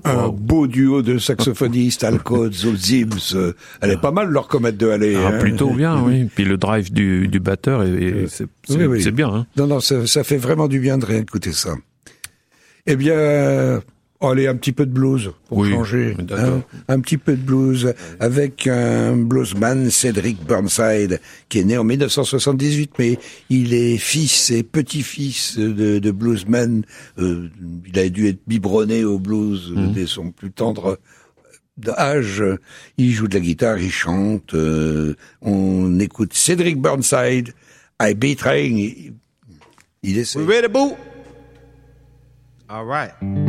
Un beau duo de saxophonistes, Al Coates, Ol Zibbs. Elle est pas mal, leur comète de Halley. Ah, plutôt bien, oui. Puis le drive du batteur, c'est bien. Hein. Non, ça fait vraiment du bien de réécouter ça. Eh bien, allez, un petit peu de blues pour changer. Hein, un petit peu de blues avec un bluesman, Cedric Burnside, qui est né en 1978, mais il est fils et petit-fils de bluesman. Il a dû être biberonné au blues dès son plus tendre âge. Il joue de la guitare, il chante. On écoute Cedric Burnside, I Be Trying. Il essaie. We ready, boo? All right.